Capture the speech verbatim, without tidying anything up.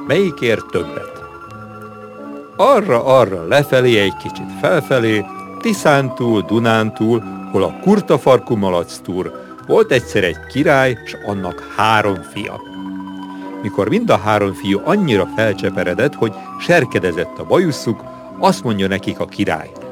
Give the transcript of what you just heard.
melyikért többet. Arra-arra lefelé, egy kicsit felfelé, Tiszántúl, Dunántúl, hol a kurtafarkú malactúr, volt egyszer egy király, s annak három fia. Mikor mind a három fiú annyira felcseperedett, hogy serkedezett a bajuszuk, azt mondja nekik a király: